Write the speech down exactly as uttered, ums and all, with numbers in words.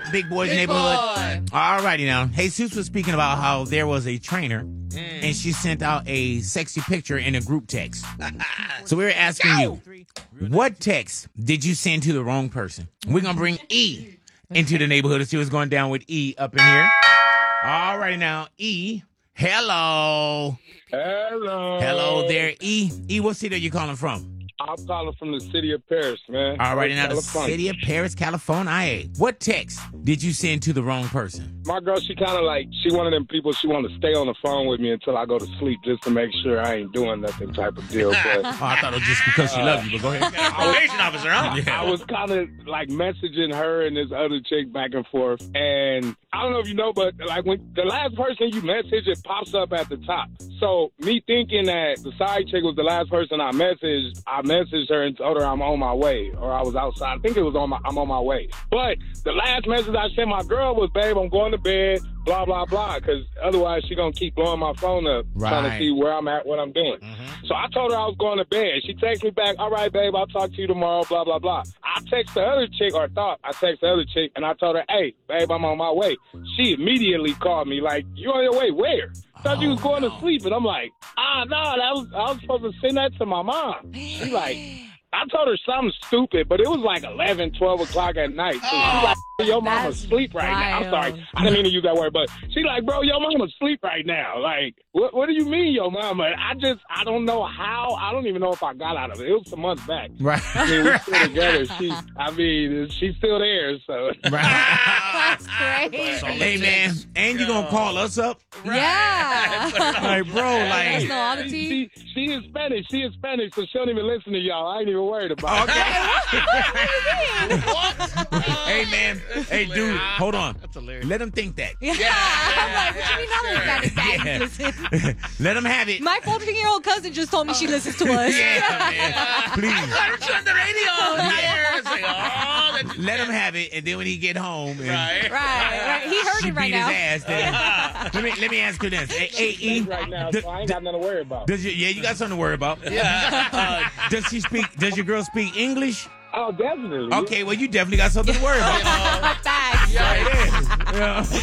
Big Boy's Big Neighborhood. Boy. All righty now. Jesus was speaking about how there was a trainer mm. and she sent out a sexy picture in a group text. So we were asking you, what text did you send to the wrong person? We're going to bring E into the neighborhood and see what's going down with E up in here. All righty now. E, hello. Hello. Hello there, E. E, what city are you calling from? I'm calling from the city of Paris, man. All right, now the California. city of Paris, California. What text did you send to the wrong person? My girl, she kind of like, she one of them people, she want to stay on the phone with me until I go to sleep just to make sure I ain't doing nothing type of deal. But, oh, I thought it was just because she uh, loved you, but go ahead. Probation officer, huh? Yeah. I was kind of like messaging her and this other chick back and forth. And I don't know if you know, but like when the last person you message, it pops up at the top. So me thinking that the side chick was the last person I messaged, I messaged her and told her I'm on my way, or I was outside. I think it was on my, I'm on my way. But the last message I sent my girl was, babe, I'm going to bed, blah, blah, blah, because otherwise she going to keep blowing my phone up, right. trying to see where I'm at, what I'm doing. Mm-hmm. So I told her I was going to bed. She texted me back, all right, babe, I'll talk to you tomorrow, blah, blah, blah. I text the other chick, or thought I text the other chick, and I told her, hey, babe, I'm on my way. She immediately called me like, you on your way where? I thought oh, you was going no. to sleep. And I'm like, ah, no, that was I was supposed to send that to my mom. She like, I told her something stupid, but it was like eleven, twelve o'clock at night. So oh, she's like, your mama's asleep right wild. now. I'm sorry. I didn't mean to use that word, but she like, bro, your mama's asleep right now. Like, what What do you mean, your mama? I just, I don't know how. I don't even know if I got out of it. It was some months back. Right. I mean, we're still together. She, I mean, she's still there, so. Right. That's crazy. Hey, man, and you going to call us up? Right. Yeah. Like, bro, like. No honesty. She, she is Spanish. She is Spanish, so she don't even listen to y'all. I ain't even worried about it. Okay. What? Hey, man. Hey, dude, hold on. That's hilarious. Let him think that. Yeah. Yeah, I'm like, what yeah, you mean not yeah, exactly yeah. listen? Let him have it. My fourteen-year-old cousin just told me she listens to us. Yeah, man. Please. I heard you on the radio. Yeah. It's like, oh, that's Let him have it, and then when he get home, and right. Right, right. He heard she it right beat now. his ass. Then. let me let me ask you this. Hey, hey, E, right now, d- so I ain't got nothing to worry about. Does you, yeah, you got something to worry about. Yeah. Uh, does she speak? Does your girl speak English? Oh, definitely. Okay, well, you definitely got something to worry about. Facts. Right there. Yeah.